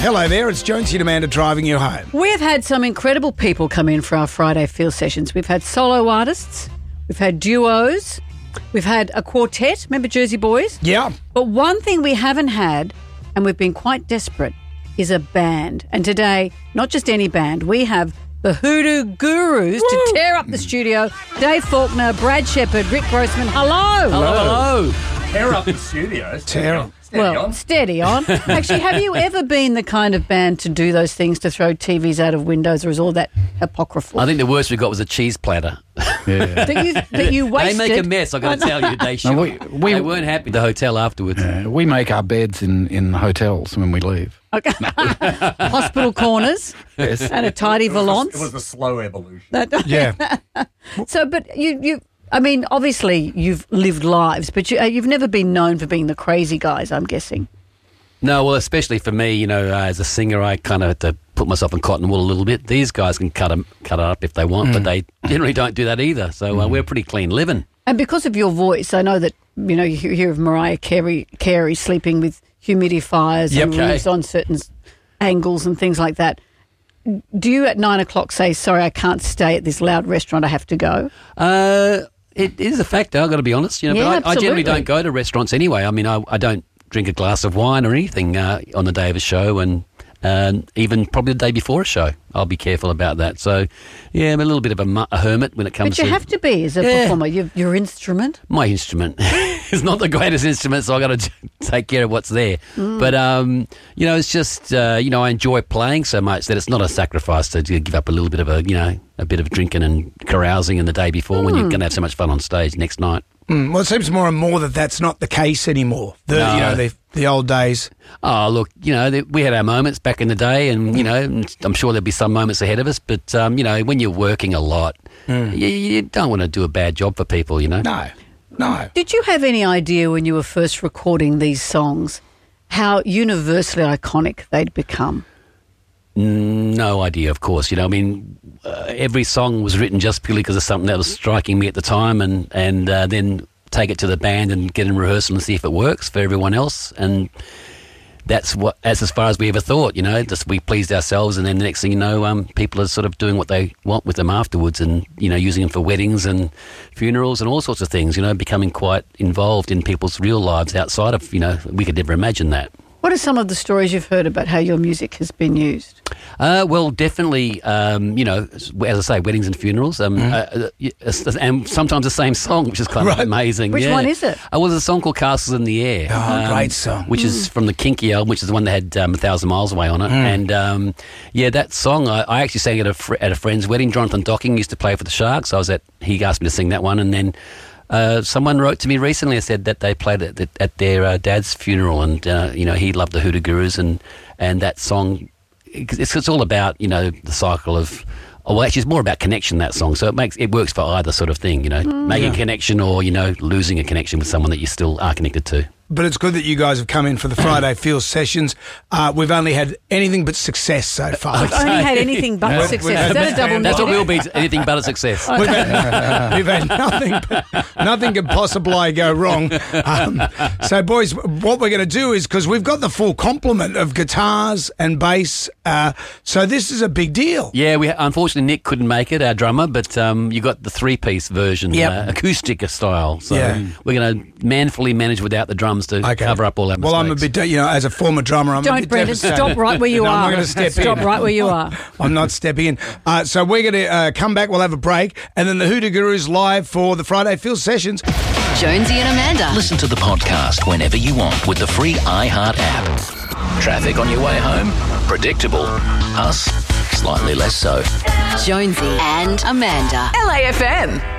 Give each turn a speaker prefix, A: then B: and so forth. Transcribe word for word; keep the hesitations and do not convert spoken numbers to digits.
A: Hello there, it's Jonesy and Amanda driving you home.
B: We've had some incredible people come in for our Friday Field Sessions. We've had solo artists, we've had duos, we've had a quartet, remember Jersey Boys?
A: Yeah.
B: But one thing we haven't had, and we've been quite desperate, is a band. And today, not just any band, we have the Hoodoo Gurus Woo! to tear up the studio. Dave Faulkner, Brad Shepherd, Rick Grossman, hello.
C: Hello, hello. Tear up the studio.
A: Tear up.
C: Steady
B: well,
C: on.
B: steady on. Actually, have you ever been the kind of band to do those things, to throw T Vs out of windows, or is all that apocryphal?
D: I think the worst we got was a cheese platter.
C: Yeah.
B: that you that you
D: They
B: wasted.
D: make a mess, I've got to tell you. They, should.
E: No, we- we-
D: they weren't happy at the hotel afterwards.
E: Uh, we make our beds in, in hotels when we leave.
B: Okay. Hospital corners
E: Yes.
B: and a tidy valance.
C: It was a slow evolution.
B: That-
A: Yeah.
B: So, but you, you, I mean, obviously you've lived lives, but you, uh, you've never been known for being the crazy guys, I'm guessing.
D: No, well, especially for me, you know, uh, as a singer, I kind of had to put myself in cotton wool a little bit. These guys can cut 'em, cut it up if they want, but they generally don't do that either. So uh, we're pretty clean living.
B: And because of your voice, I know that, you know, you hear of Mariah Carey, Carey sleeping with humidifiers
A: Yep.
B: and
D: Okay.
B: roofs on certain s- angles and things like that. Do you at nine o'clock say, sorry, I can't stay at this loud restaurant, I have to go?
D: Uh, it is a factor, I've got to be honest. You know,
B: Yeah,
D: but I, I generally
B: absolutely.
D: don't go to restaurants anyway. I mean, I, I don't drink a glass of wine or anything uh, on the day of a show, and um, even probably the day before a show. I'll be careful about that. So, yeah, I'm a little bit of a, mu- a hermit when it comes
B: But you
D: to
B: have to be as a
D: Yeah.
B: performer. Your, your instrument.
D: my instrument. It's not the greatest instrument, so I got to take care of what's there.
B: Mm.
D: But um, you know, it's just uh, you know, I enjoy playing so much that it's not a sacrifice to give up a little bit of a you know a bit of drinking and carousing in the day before when you're going to have so much fun on stage next night.
A: Mm, well, it seems more and more that that's not the case anymore. The,
D: No.
A: You know, the, the old days.
D: Oh, look, you know, th- we had our moments back in the day, and you know, and I'm sure there'll be some moments ahead of us. But um, you know, when you're working a lot, you, you don't want to do a bad job for people. You know.
A: No, no.
B: Did you have any idea when you were first recording these songs how universally iconic they'd become?
D: No idea, of course. You know, I mean, uh, every song was written just purely because of something that was striking me at the time, and and uh, then take it to the band and get in rehearsal and see if it works for everyone else. And that's what, that's as far as we ever thought. You know, just we pleased ourselves, and then the next thing you know, um, people are sort of doing what they want with them afterwards, and you know, using them for weddings and funerals and all sorts of things. You know, becoming quite involved in people's real lives outside of, you know, we could never imagine that.
B: What are some of the stories you've heard about how your music has been used?
D: Uh, well, definitely, um, you know, as I say, weddings and funerals, um, uh, uh, y- and sometimes the same song, which is kind
A: Right.
D: of amazing.
B: Which
D: yeah.
B: one is it?
D: Uh, well, there's a song called Castles in the Air.
A: Oh, great song.
D: Which is from the Kinky album, which is the one that had um, A Thousand Miles Away on it. And, um, yeah, that song, I, I actually sang at a, fr- at a friend's wedding. Jonathan Docking used to play for the Sharks. I was at, he asked me to sing that one, and then Uh, someone wrote to me recently and said that they played it at, at their uh, dad's funeral, and uh, you know, he loved the Hoodoo Gurus, and and that song, it's, it's all about, you know, the cycle of, oh, well, actually it's more about connection, that song, so it makes it works for either sort of thing, you know, making a connection or, you know, losing a connection with someone that you still are connected to.
A: But it's good that you guys have come in for the Friday Field Sessions. Uh, we've only had anything but success so far.
B: I've only had anything but
A: We've-
B: success.
A: we've
B: Is
A: had
B: that a double
D: That's what
B: negative?
D: will be, anything but a success.
A: We've had, we've had nothing, but nothing could possibly go wrong. Um, so, boys, what we're going to do is, because we've got the full complement of guitars and bass, uh, so this is a big deal.
D: Yeah, we unfortunately Nick couldn't make it, our drummer, but um, you got the three-piece version,
A: Yep.
D: uh, acoustic style. So
A: Yeah.
D: we're going to manfully manage without the drums to
A: Okay.
D: cover up all our mistakes.
A: Well, I'm a bit, you know, as a former drummer, I'm a
B: Don't,
A: bit
B: Brendan,
A: devastated.
B: stop right where you
A: No,
B: are.
A: I'm not going to step
B: Stop
A: in.
B: right where you are.
A: I'm not stepping in. Uh, so we're going to uh, come back, we'll have a break, and then the Hoodoo Gurus live for the Friday Field Sessions.
F: Jonesy and Amanda.
G: Listen to the podcast whenever you want with the free iHeart app. Traffic on your way home? Predictable. Us? Slightly less so.
F: Jonesy and Amanda. L A F M.